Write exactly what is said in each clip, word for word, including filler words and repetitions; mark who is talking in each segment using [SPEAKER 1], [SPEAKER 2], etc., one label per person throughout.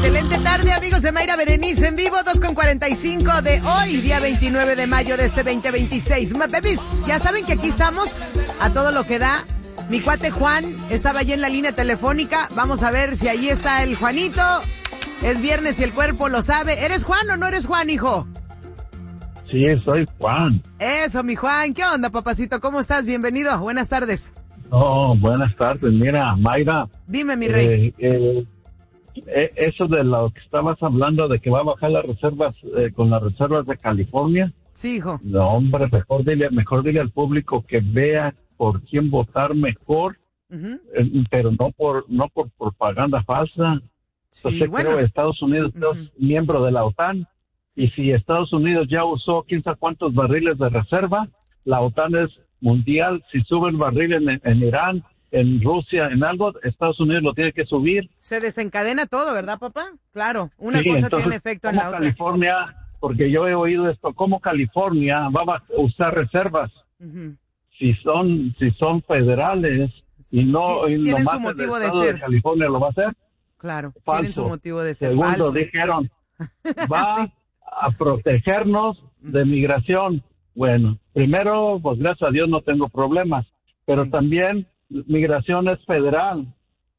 [SPEAKER 1] Excelente tarde, amigos de Mayra Berenice en vivo, dos con cuarenta y cinco de hoy, día veintinueve de mayo de este veinte veintiséis. My babies, ya saben que aquí estamos a todo lo que da. Mi cuate Juan estaba allí en la línea telefónica. Vamos a ver si ahí está el Juanito. Es viernes y el cuerpo lo sabe. ¿Eres Juan o no eres Juan, hijo?
[SPEAKER 2] Sí, soy Juan.
[SPEAKER 1] Eso, mi Juan. ¿Qué onda, papacito? ¿Cómo estás? Bienvenido. Buenas tardes.
[SPEAKER 2] Oh, buenas tardes. Mira, Mayra.
[SPEAKER 1] Dime, mi rey.
[SPEAKER 2] Eh, eh, eso de lo que estabas hablando, de que va a bajar las reservas, eh, con las reservas de California.
[SPEAKER 1] Sí, hijo.
[SPEAKER 2] No, hombre, mejor dile, mejor dile al público que vea por quién votar mejor, uh-huh. eh, pero no por no por propaganda falsa. Sí, Entonces, bueno. creo que Estados Unidos uh-huh. es miembro de la OTAN, y si Estados Unidos ya usó quién sabe cuántos barriles de reserva, la OTAN es mundial. Si sube el barril en, en Irán, en Rusia, en algo, Estados Unidos lo tiene que subir.
[SPEAKER 1] Se desencadena todo, ¿verdad, papá? Claro, una
[SPEAKER 2] sí,
[SPEAKER 1] cosa
[SPEAKER 2] entonces,
[SPEAKER 1] tiene efecto en la otra.
[SPEAKER 2] California, porque yo he oído esto, ¿cómo California va a usar reservas? Uh-huh. Si son si son federales y no y
[SPEAKER 1] tienen
[SPEAKER 2] nomás
[SPEAKER 1] su motivo
[SPEAKER 2] el
[SPEAKER 1] de
[SPEAKER 2] estado
[SPEAKER 1] ser.
[SPEAKER 2] de California lo va a hacer.
[SPEAKER 1] Claro,
[SPEAKER 2] falso.
[SPEAKER 1] Tienen su motivo de ser.
[SPEAKER 2] Segundo,
[SPEAKER 1] falso.
[SPEAKER 2] dijeron, va sí. a protegernos de migración. Bueno, primero, pues gracias a Dios no tengo problemas, pero sí. también migración es federal.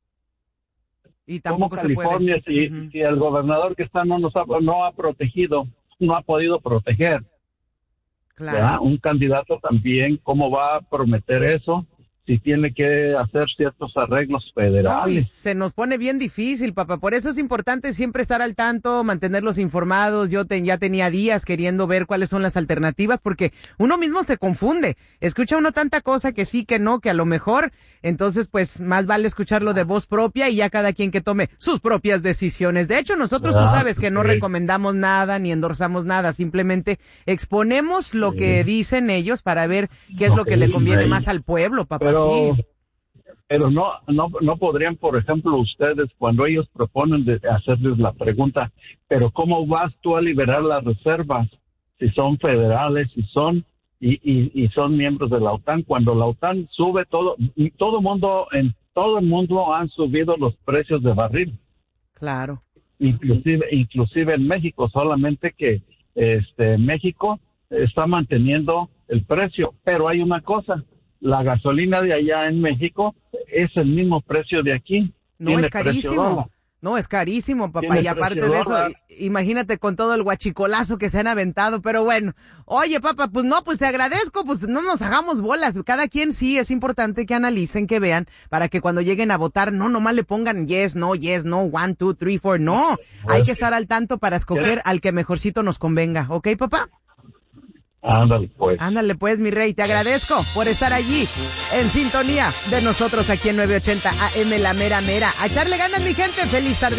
[SPEAKER 1] Y tampoco
[SPEAKER 2] como California,
[SPEAKER 1] se puede.
[SPEAKER 2] Si,
[SPEAKER 1] uh-huh.
[SPEAKER 2] si el gobernador que está no nos ha, no ha protegido, no ha podido proteger. Claro. ¿verdad? Un candidato también, ¿cómo va a prometer eso si tiene que hacer ciertos arreglos federales?
[SPEAKER 1] No, se nos pone bien difícil, papá. Por eso es importante siempre estar al tanto, mantenerlos informados. Yo te, ya tenía días queriendo ver cuáles son las alternativas, porque uno mismo se confunde. Escucha uno tanta cosa que sí, que no, que a lo mejor. Entonces, pues, más vale escucharlo de voz propia y ya cada quien que tome sus propias decisiones. De hecho, nosotros, ah, tú sabes que no sí. recomendamos nada ni endorsamos nada. Simplemente exponemos lo sí. que dicen ellos para ver qué es okay, lo que le conviene sí. más al pueblo, papá.
[SPEAKER 2] Pero,
[SPEAKER 1] sí.
[SPEAKER 2] pero no, no, no podrían, por ejemplo, ustedes, cuando ellos proponen de hacerles la pregunta, pero ¿cómo vas tú a liberar las reservas si son federales, si son y, y, y son miembros de la OTAN? Cuando la OTAN sube todo, todo el mundo, en todo el mundo han subido los precios de barril.
[SPEAKER 1] Claro.
[SPEAKER 2] Inclusive, inclusive en México, solamente que este México está manteniendo el precio, pero hay una cosa. La gasolina de allá en México es el mismo precio de aquí.
[SPEAKER 1] No, es carísimo. No, es carísimo, papá. Y aparte de eso, imagínate con todo el guachicolazo que se han aventado. Pero bueno, oye, papá, pues no, pues te agradezco. Pues no nos hagamos bolas. Cada quien sí, es importante que analicen, que vean, para que cuando lleguen a votar, no nomás le pongan yes, no, yes, no, one, two, three, four. No, hay que estar al tanto para escoger al que mejorcito nos convenga. ¿Ok, papá?
[SPEAKER 2] Ándale pues.
[SPEAKER 1] Ándale pues, mi rey, te agradezco por estar allí en sintonía de nosotros aquí en nueve ochenta A M La Mera Mera. A echarle ganas, mi gente. Feliz tarde.